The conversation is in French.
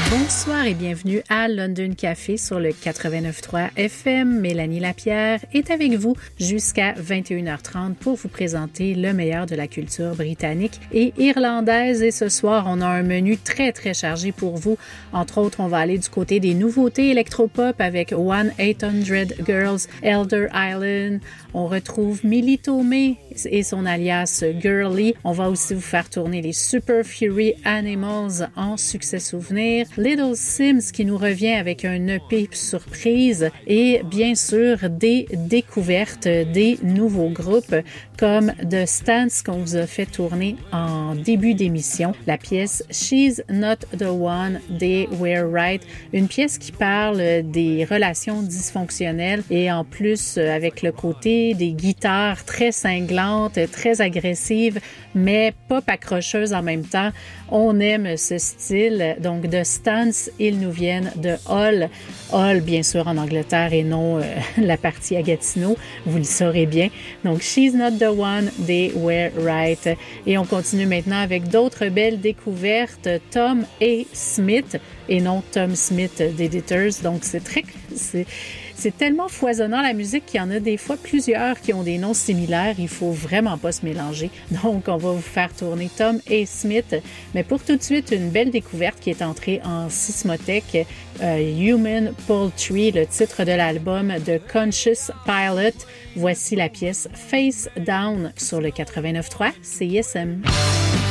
Bonsoir et bienvenue à London Café sur le 89.3 FM. Mélanie Lapierre est avec vous jusqu'à 21h30 pour vous présenter le meilleur de la culture britannique et irlandaise. Et ce soir, on a un menu très, très chargé pour vous. Entre autres, on va aller du côté des nouveautés électropop avec 1-800 Girls, Elder Island. On retrouve Millie Tomei et son alias Girly. On va aussi vous faire tourner les Super Fury Animals en succès souvenir. Little Sims qui nous revient avec un EP surprise et bien sûr des découvertes des nouveaux groupes comme The Stance qu'on vous a fait tourner en début d'émission. La pièce She's Not the One, They Were Right, une pièce qui parle des relations dysfonctionnelles et en plus avec le côté des guitares très cinglantes, très agressives, mais pop accrocheuses en même temps. On aime ce style. Donc, The Stance, ils nous viennent de Hull. Hull, bien sûr, en Angleterre et non la partie à Gatineau. Vous le saurez bien. Donc, She's Not the One, They Were Right. Et on continue maintenant avec d'autres belles découvertes. Tom A. Smith et non Tom Smith d'Editors. Donc, c'est tellement foisonnant la musique qu'il y en a des fois plusieurs qui ont des noms similaires. Il faut vraiment pas se mélanger. Donc, on va vous faire tourner Tom A. Smith. Mais pour tout de suite, une belle découverte qui est entrée en Sismothèque. Human Poultry, le titre de l'album de Conscious Pilot. Voici la pièce Face Down sur le 89.3 CISM.